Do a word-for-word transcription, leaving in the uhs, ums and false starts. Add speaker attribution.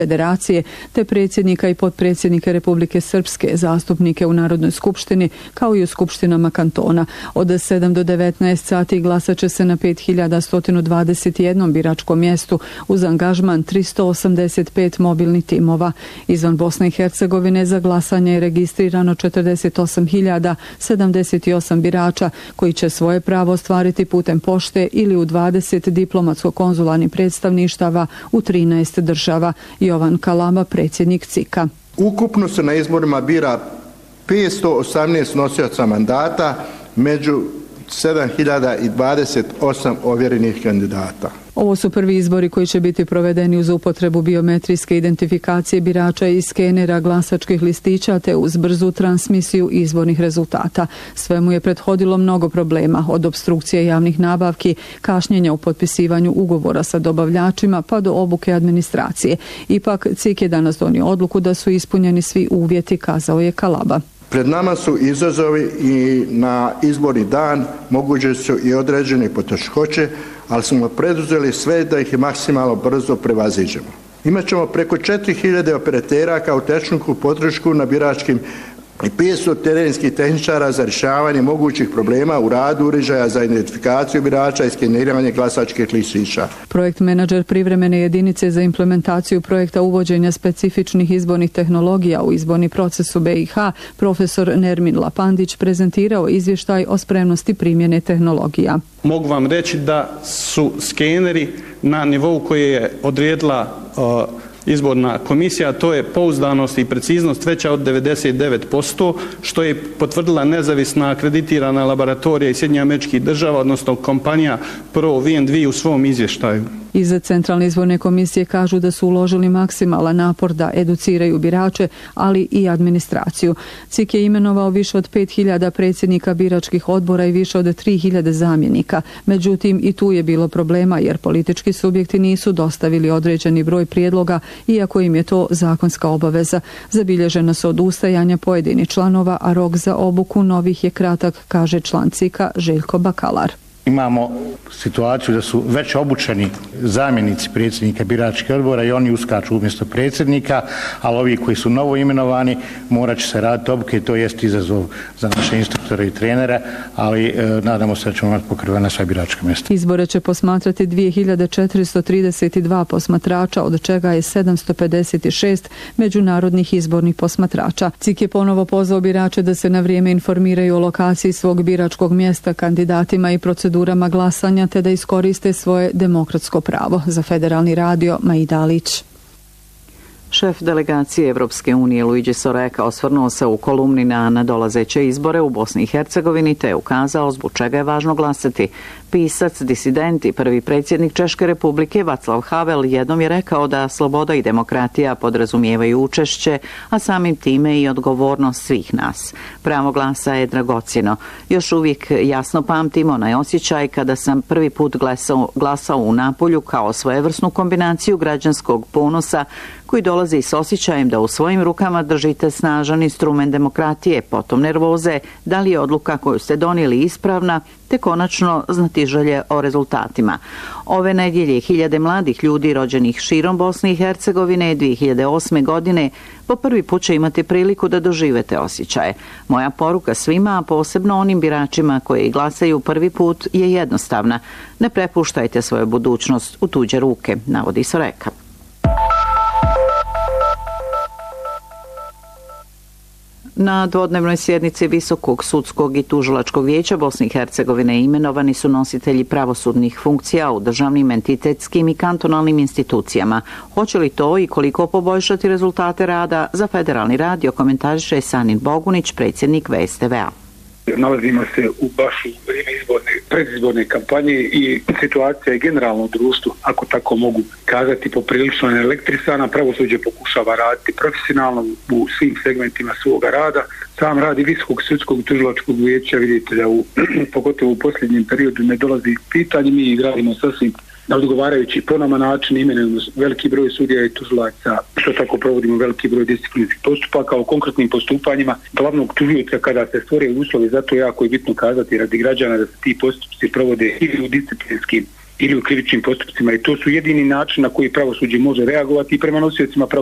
Speaker 1: Federacije, te predsjednika i potpredsjednika Republike Srpske, zastupnike u Narodnoj skupštini, kao i u skupštinama kantona. Od sedam do devetnaest sati glasat će se na pet hiljada sto dvadeset jedan biračkom mjestu uz angažman tristo osamdeset pet mobilnih timova. Izvan Bosne i Hercegovine za glasanje je registrirano četrdeset osam hiljada sedamdeset osam birača koji će svoje pravo ostvariti putem pošte ili u dvadeset diplomatsko-konzularnih predstavništava u trinaest država. Jovan Kalaba, predsjednik C I K-a.
Speaker 2: Ukupno se na izborima bira petsto osamnaest nosioca mandata među sedam hiljada dvadeset osam ovjerenih kandidata.
Speaker 1: Ovo su prvi izbori koji će biti provedeni uz upotrebu biometrijske identifikacije birača i skenera glasačkih listića te uz brzu transmisiju izbornih rezultata. Svemu je prethodilo mnogo problema, od opstrukcije javnih nabavki, kašnjenja u potpisivanju ugovora sa dobavljačima pa do obuke administracije. Ipak C I K je danas donio odluku da su ispunjeni svi uvjeti, kazao je Kalaba.
Speaker 2: Pred nama su izazovi i na izborni dan moguće su i određene poteškoće, ali smo preduzeli sve da ih maksimalno brzo prevaziđemo. Imaćemo preko četiri hiljade operatera kao tehničku podršku na biračkim i petsto terenskih tehničara za rješavanje mogućih problema u radu uređaja za identifikaciju birača i skeniranje glasačkih listića.
Speaker 1: Projekt menadžer privremene jedinice za implementaciju projekta uvođenja specifičnih izbornih tehnologija u izborni proces u B i H, profesor Nermin Lapandić, prezentirao izvještaj o spremnosti primjene tehnologija.
Speaker 3: Mogu vam reći da su skeneri na nivou koji je odredila uh, izborna komisija, to je pouzdanost i preciznost veća od devedeset devet posto, što je potvrdila nezavisna akreditirana laboratorija iz Sjedinjenih Američkih Država, odnosno kompanija Pro V and V u svom izvještaju.
Speaker 1: Iz Centralne izborne komisije kažu da su uložili maksimalan napor da educiraju birače, ali i administraciju. C I K je imenovao više od pet hiljada predsjednika biračkih odbora i više od tri hiljade zamjenika. Međutim, i tu je bilo problema jer politički subjekti nisu dostavili određeni broj prijedloga, iako im je to zakonska obaveza. Zabilježena su odustajanja pojedinih članova, a rok za obuku novih je kratak, kaže član C I K-a Željko Bakalar.
Speaker 4: Imamo situaciju da su već obučeni zamjenici predsjednika biračkih odbora i oni uskaču umjesto predsjednika, ali ovi koji su novo imenovani morat će se raditi obuke, to jest izazov za naše instruktore i trenere, ali e, nadamo se da ćemo imati pokrivena sva biračka mjesta.
Speaker 1: Izbore će posmatrati dvije hiljade četiristo trideset dva posmatrača, od čega je sedamsto pedeset šest međunarodnih izbornih posmatrača. C I K je ponovo pozvao birače da se na vrijeme informiraju o lokaciji svog biračkog mjesta, kandidatima i procedurama procedurama glasanja te da iskoriste svoje demokratsko pravo. Za Federalni radio, Maida Alić.
Speaker 5: Šef delegacije Evropske unije Luigi Soreka osvrnuo se u kolumni na nadolazeće izbore u Bosni i Hercegovini te ukazao zbog čega je važno glasati. Pisac, disident i prvi predsjednik Češke republike Vaclav Havel jednom je rekao da sloboda i demokratija podrazumijevaju učešće, a samim time i odgovornost svih nas. Pravo glasa je dragocjeno. Još uvijek jasno pamtim onaj osjećaj kada sam prvi put glasao, glasao u Napolju kao svojevrsnu kombinaciju građanskog ponosa koji dolazi s osjećajem da u svojim rukama držite snažan instrument demokratije, potom nervoze, da li je odluka koju ste donijeli ispravna, te konačno znatiželje o rezultatima. Ove nedjelje hiljade mladih ljudi rođenih širom Bosne i Hercegovine dvije hiljade osme. godine po prvi put će imati priliku da dožive te osjećaje. Moja poruka svima, a posebno onim biračima koji glasaju prvi put, je jednostavna. Ne prepuštajte svoju budućnost u tuđe ruke, navodi Soreka. Na dvodnevnoj sjednici Visokog sudskog i tužilačkog vijeća Bosne i Hercegovine imenovani su nositelji pravosudnih funkcija u državnim, entitetskim i kantonalnim institucijama. Hoće li to i koliko poboljšati rezultate rada? Za Federalni radio komentariše Sanin Bogunić, predsjednik V S T V-a.
Speaker 6: Nalazimo se u baš u vrijeme izborne, predizborne kampanje i situacija je generalno u društvu, ako tako mogu kazati, poprilično elektrisana. Pravosuđe pokušava raditi profesionalno u svim segmentima svoga rada. Sam radi Visokog sudskog i tužilačkog vijeća, vidite da u, pogotovo u posljednjem periodu ne dolazi pitanje, mi gradimo sasvim na odgovarajući po nama način, imenujemo veliki broj sudija i tužilaca, što tako provodimo veliki broj disciplinskih postupaka o konkretnim postupanjima glavnog tužioca kada se stvore uslovi. Zato je jako je bitno kazati radi građana da se ti postupci provode ili u disciplinskim ili u krivičnim postupcima i to su jedini način na koji pravosuđe može reagovati i prema nosiocima